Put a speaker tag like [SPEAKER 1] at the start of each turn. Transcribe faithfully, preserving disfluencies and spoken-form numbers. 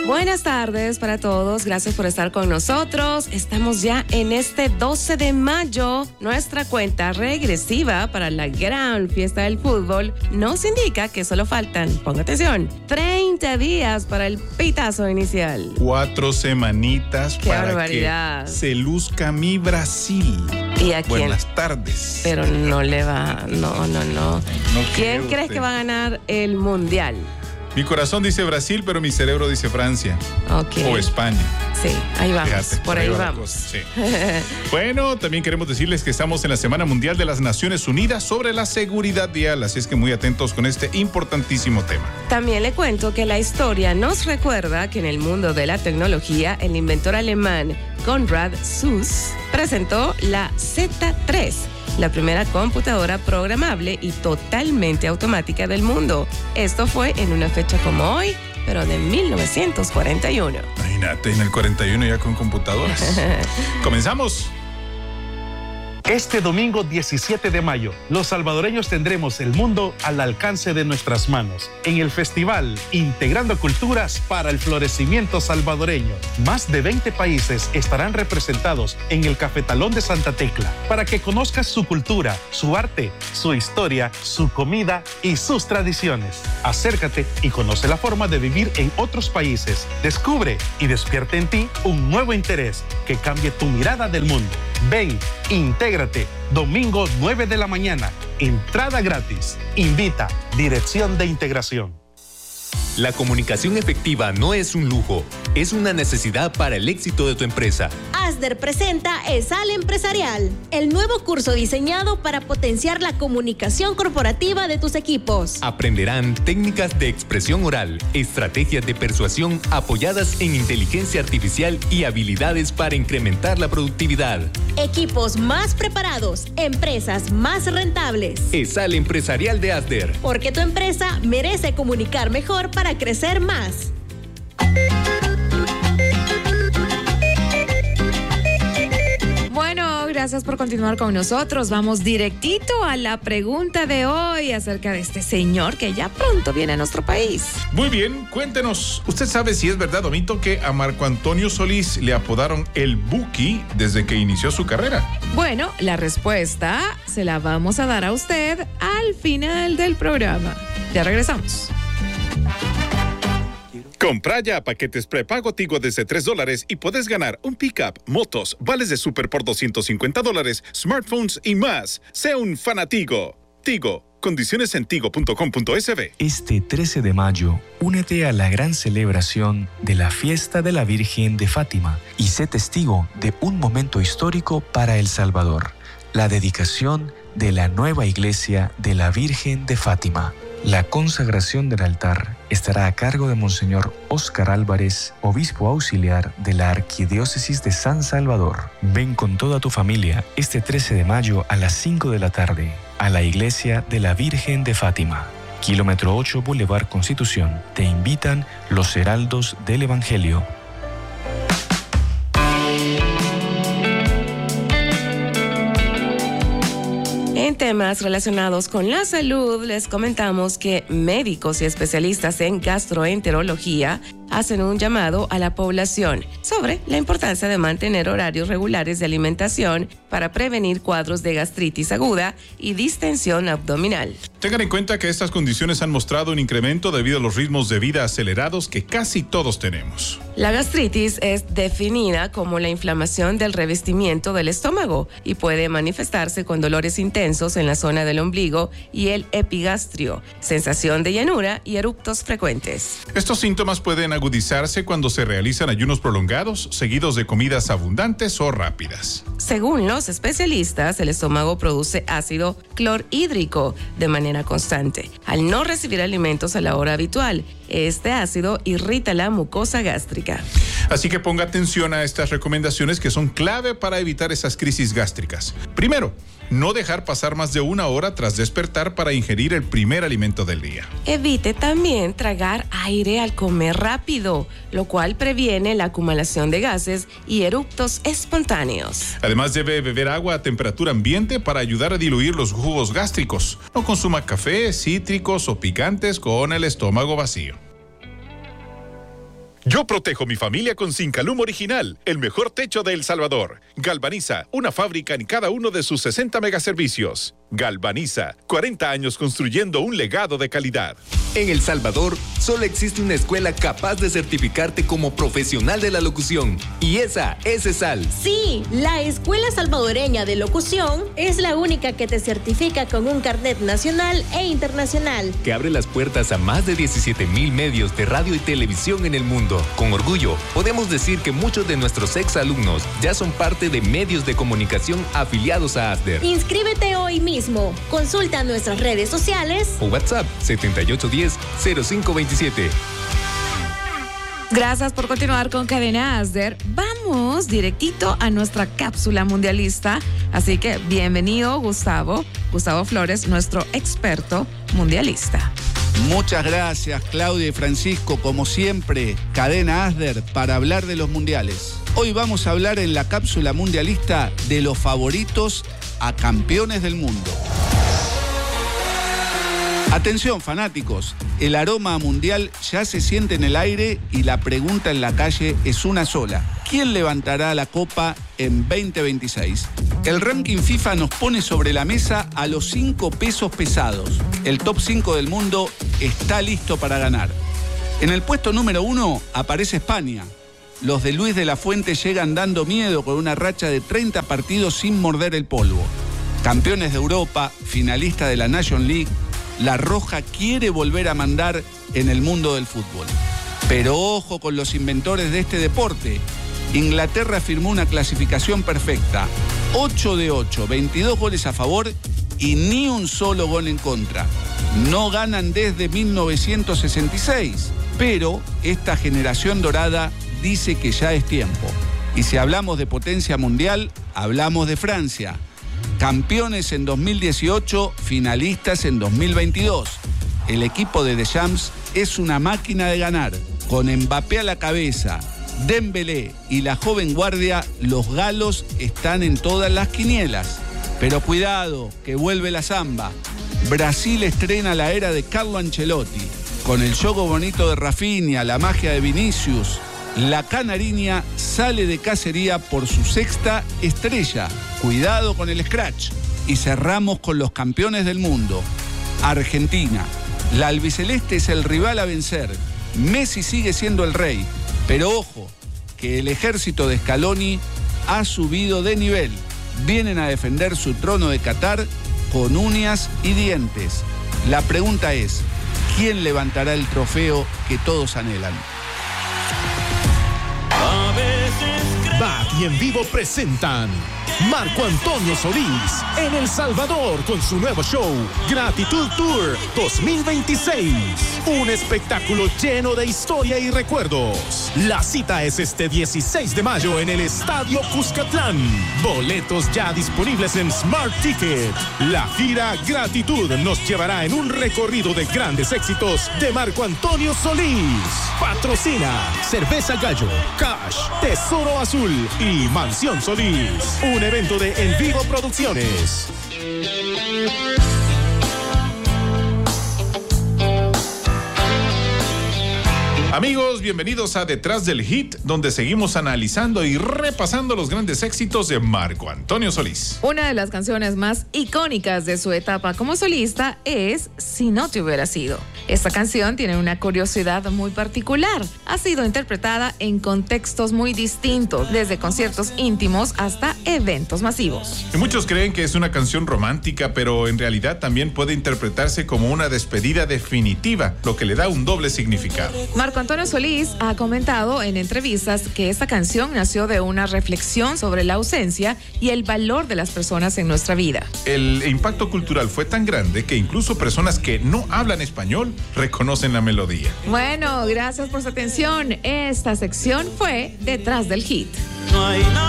[SPEAKER 1] Buenas tardes para todos, gracias por estar con nosotros. Estamos ya en este doce de mayo. Nuestra cuenta regresiva para la gran fiesta del fútbol nos indica que solo faltan, ponga atención, treinta días para el pitazo inicial.
[SPEAKER 2] Cuatro semanitas
[SPEAKER 1] Qué
[SPEAKER 2] para
[SPEAKER 1] barbaridad.
[SPEAKER 2] que se luzca mi Brasil.
[SPEAKER 1] ¿Y a quién?
[SPEAKER 2] Buenas tardes.
[SPEAKER 1] Pero no le va, no, no, no.
[SPEAKER 2] No
[SPEAKER 1] ¿Quién
[SPEAKER 2] creo
[SPEAKER 1] crees
[SPEAKER 2] usted.
[SPEAKER 1] que va a ganar el mundial?
[SPEAKER 2] Mi corazón dice Brasil, pero mi cerebro dice Francia.
[SPEAKER 1] Ok.
[SPEAKER 2] O España.
[SPEAKER 1] Sí, ahí vamos,
[SPEAKER 2] Fíjate,
[SPEAKER 1] por ahí
[SPEAKER 2] va la
[SPEAKER 1] vamos.
[SPEAKER 2] cosa, sí. Bueno, también queremos decirles que estamos en la Semana Mundial de las Naciones Unidas sobre la seguridad vial, así es que muy atentos con este importantísimo tema.
[SPEAKER 1] También le cuento que la historia nos recuerda que en el mundo de la tecnología, el inventor alemán Konrad Zuse presentó la Z tres, la primera computadora programable y totalmente automática del mundo. Esto fue en una fecha como hoy, pero de mil novecientos cuarenta y uno.
[SPEAKER 2] Imagínate, en el cuarenta y uno ya con computadoras. Comenzamos.
[SPEAKER 3] Este domingo diecisiete de mayo, los salvadoreños tendremos el mundo al alcance de nuestras manos en el festival Integrando Culturas para el Florecimiento Salvadoreño. Más de veinte países estarán representados en el Cafetalón de Santa Tecla para que conozcas su cultura, su arte, su historia, su comida y sus tradiciones. Acércate y conoce la forma de vivir en otros países. Descubre y despierte en ti un nuevo interés que cambie tu mirada del mundo. Ven, intégrate, domingo nueve de la mañana, entrada gratis. Invita, Dirección de Integración.
[SPEAKER 4] La comunicación efectiva no es un lujo, es una necesidad para el éxito de tu empresa.
[SPEAKER 5] Asder presenta ESAL Empresarial, el nuevo curso diseñado para potenciar la comunicación corporativa de tus equipos.
[SPEAKER 4] Aprenderán técnicas de expresión oral, estrategias de persuasión apoyadas en inteligencia artificial y habilidades para incrementar la productividad.
[SPEAKER 5] Equipos más preparados, empresas más rentables.
[SPEAKER 4] ESAL Empresarial de Asder.
[SPEAKER 5] Porque tu empresa merece comunicar mejor para crecer más.
[SPEAKER 1] Bueno, gracias por continuar con nosotros. Vamos directito a la pregunta de hoy acerca de este señor que ya pronto viene a nuestro país.
[SPEAKER 2] Muy bien, cuéntenos. ¿Usted sabe si es verdad o mito que a Marco Antonio Solís le apodaron el Buki desde que inició su carrera?
[SPEAKER 1] Bueno, la respuesta se la vamos a dar a usted al final del programa. Ya regresamos.
[SPEAKER 2] Compra ya paquetes prepago Tigo desde tres dólares y puedes ganar un pickup, motos, vales de súper por doscientos cincuenta dólares, smartphones y más. Sea un fanatigo. Tigo. Condiciones en tigo punto com punto es be.
[SPEAKER 6] Este trece de mayo, únete a la gran celebración de la fiesta de la Virgen de Fátima y sé testigo de un momento histórico para El Salvador, la dedicación de la nueva iglesia de la Virgen de Fátima. La consagración del altar estará a cargo de Monseñor Óscar Álvarez, obispo auxiliar de la Arquidiócesis de San Salvador. Ven con toda tu familia este trece de mayo a las cinco de la tarde a la iglesia de la Virgen de Fátima. Kilómetro ocho, Boulevard Constitución. Te invitan los heraldos del Evangelio.
[SPEAKER 1] En temas relacionados con la salud, les comentamos que médicos y especialistas en gastroenterología hacen un llamado a la población sobre la importancia de mantener horarios regulares de alimentación para prevenir cuadros de gastritis aguda y distensión abdominal.
[SPEAKER 2] Tengan en cuenta que estas condiciones han mostrado un incremento debido a los ritmos de vida acelerados que casi todos tenemos.
[SPEAKER 1] La gastritis es definida como la inflamación del revestimiento del estómago y puede manifestarse con dolores intensos en la zona del ombligo y el epigastrio, sensación de llanura y eructos frecuentes.
[SPEAKER 2] Estos síntomas pueden agudizarse cuando se realizan ayunos prolongados, seguidos de comidas abundantes o rápidas.
[SPEAKER 1] Según los especialistas, el estómago produce ácido clorhídrico de manera constante. Al no recibir alimentos a la hora habitual, este ácido irrita la mucosa gástrica.
[SPEAKER 2] Así que ponga atención a estas recomendaciones que son clave para evitar esas crisis gástricas. Primero, no dejar pasar más de una hora tras despertar para ingerir el primer alimento del día.
[SPEAKER 1] Evite también tragar aire al comer rápido, lo cual previene la acumulación de gases y eructos espontáneos.
[SPEAKER 2] Además, debe beber agua a temperatura ambiente para ayudar a diluir los jugos gástricos. No consuma café, cítricos o picantes con el estómago vacío. Yo protejo mi familia con Zincalum Original, el mejor techo de El Salvador. Galvaniza, una fábrica en cada uno de sus sesenta megaservicios. Galvaniza, cuarenta años construyendo un legado de calidad.
[SPEAKER 4] En El Salvador, solo existe una escuela capaz de certificarte como profesional de la locución. Y esa es ESAL.
[SPEAKER 5] Sí, la Escuela Salvadoreña de Locución es la única que te certifica con un carnet nacional e internacional.
[SPEAKER 4] Que abre las puertas a más de diecisiete mil medios de radio y televisión en el mundo. Con orgullo, podemos decir que muchos de nuestros exalumnos ya son parte de medios de comunicación afiliados a ASDER.
[SPEAKER 5] Inscríbete hoy mismo. Consulta nuestras redes sociales
[SPEAKER 4] o WhatsApp setenta y ocho diez cero cinco veintisiete.
[SPEAKER 1] Gracias por continuar con Cadena ASDER. Vamos directito a nuestra cápsula mundialista. Así que bienvenido, Gustavo. Gustavo Flores, nuestro experto mundialista.
[SPEAKER 7] Muchas gracias, Claudia y Francisco. Como siempre, Cadena ASDER para hablar de los mundiales. Hoy vamos a hablar en la cápsula mundialista de los favoritos a campeones del mundo. Atención, fanáticos, el aroma mundial ya se siente en el aire y la pregunta en la calle es una sola. ¿Quién levantará la copa en veinte veintiséis? El ranking FIFA nos pone sobre la mesa a los cinco pesos pesados. El top cinco del mundo está listo para ganar. En el puesto número uno aparece España. Los de Luis de la Fuente llegan dando miedo con una racha de treinta partidos sin morder el polvo. Campeones de Europa, finalista de la Nations League, la Roja quiere volver a mandar en el mundo del fútbol. Pero ojo con los inventores de este deporte. Inglaterra firmó una clasificación perfecta. ocho de ocho, veintidós goles a favor y ni un solo gol en contra. No ganan desde mil novecientos sesenta y seis, pero esta generación dorada dice que ya es tiempo. Y si hablamos de potencia mundial, hablamos de Francia. Campeones en dos mil dieciocho, finalistas en dos mil veintidós. El equipo de Deschamps es una máquina de ganar. Con Mbappé a la cabeza, Dembélé y la joven guardia, los galos están en todas las quinielas. Pero cuidado, que vuelve la samba. Brasil estrena la era de Carlo Ancelotti. Con el juego bonito de Rafinha, la magia de Vinicius, la canariña sale de cacería por su sexta estrella. Cuidado con el scratch. Y cerramos con los campeones del mundo. Argentina. La albiceleste es el rival a vencer. Messi sigue siendo el rey. Pero ojo, que el ejército de Scaloni ha subido de nivel. Vienen a defender su trono de Qatar con uñas y dientes. La pregunta es, ¿quién levantará el trofeo que todos anhelan?
[SPEAKER 8] Back y en vivo presentan Marco Antonio Solís en El Salvador con su nuevo show Gratitud Tour dos mil veintiséis. Un espectáculo lleno de historia y recuerdos. La cita es este dieciséis de mayo en el Estadio Cuscatlán. Boletos ya disponibles en Smart Ticket. La gira Gratitud nos llevará en un recorrido de grandes éxitos de Marco Antonio Solís. Patrocina Cerveza Gallo, Cash, Tesoro Azul y Mansión Solís. Un evento de En Vivo Producciones.
[SPEAKER 2] Amigos, bienvenidos a Detrás del Hit, donde seguimos analizando y repasando los grandes éxitos de Marco Antonio Solís.
[SPEAKER 1] Una de las canciones más icónicas de su etapa como solista es Si no te hubiera sido. Esta canción tiene una curiosidad muy particular. Ha sido interpretada en contextos muy distintos, desde conciertos íntimos hasta eventos masivos.
[SPEAKER 2] Y muchos creen que es una canción romántica, pero en realidad también puede interpretarse como una despedida definitiva, lo que le da un doble significado.
[SPEAKER 1] Marco Antonio Solís ha comentado en entrevistas que esta canción nació de una reflexión sobre la ausencia y el valor de las personas en nuestra vida.
[SPEAKER 2] El impacto cultural fue tan grande que incluso personas que no hablan español reconocen la melodía.
[SPEAKER 1] Bueno, gracias por su atención. Esta sección fue Detrás del Hit.
[SPEAKER 9] No hay nada.